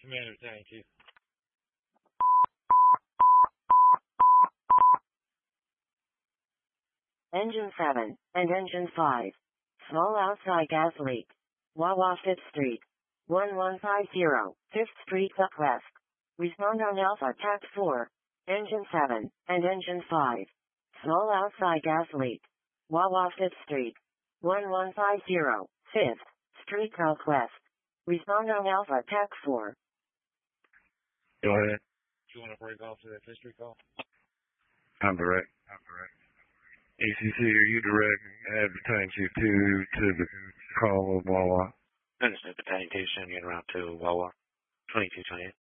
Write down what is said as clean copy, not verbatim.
Commander Battalion Chief. Engine 7 and Engine 5. Small outside gas leak. Wawa 5th Street. 1150, 5th Street Southwest. Respond on Alpha TAC 4. Engine 7 and Engine 5. Small outside gas leak. Wawa 5th Street. 1150, 5th Street Southwest. Respond on Alpha TAC 4. Go ahead. Do you want to break off to that history call? I'm direct. ACC, are you direct? Add Battalion Chief 2 to the call of Wawa. Understood. Battalion 2 sending it around to Wawa. 2228.